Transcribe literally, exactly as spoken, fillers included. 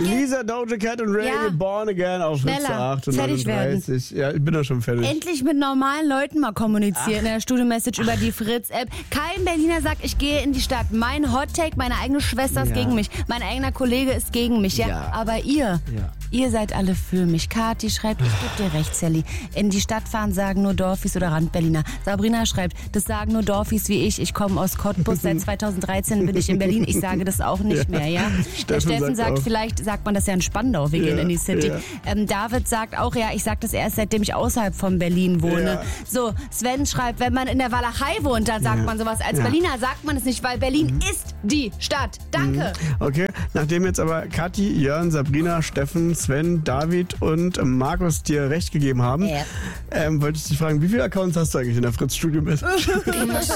Lisa, Doja Cat und Ray Ja. mit Born Again auf Fritz Schneller. acht und Fertig neununddreißig. Ja, ich bin doch schon fertig. Endlich mit normalen Leuten mal kommunizieren in der Studio-Message über die Fritz-App. Kein Berliner sagt, ich gehe in die Stadt. Mein Hot-Take, meine eigene Schwester ist Ja. gegen mich. Mein eigener Kollege ist gegen mich. Ja, Ja. aber ihr, Ja. ihr seid alle für mich. Kathi schreibt, ich gebe dir recht, Sally. In die Stadt fahren sagen nur Dorfis oder Randberliner. Sabrina schreibt, das sagen nur Dorfis wie ich. Ich komme aus Cottbus. Seit zweitausenddreizehn bin ich in Berlin. Ich sage das auch nicht mehr, ja. Der Steffen Steffen sagt sagt, auch. vielleicht sagt man das ja in Spandau. Wir gehen Ja, in die City. ja. Ähm, David sagt auch, ja, ich sag das erst, seitdem ich außerhalb von Berlin wohne. Ja. So, Sven schreibt, wenn man in der Walachei wohnt, dann sagt Ja. man sowas. Als Ja. Berliner sagt man es nicht, weil Berlin ist die Stadt. Danke. Okay, nachdem jetzt aber Kathi, Jörn, Sabrina, Steffen, Sven, David und Markus dir recht gegeben haben, Ja. ähm, wollte ich dich fragen, wie viele Accounts hast du eigentlich in der Fritz-Studio-Message?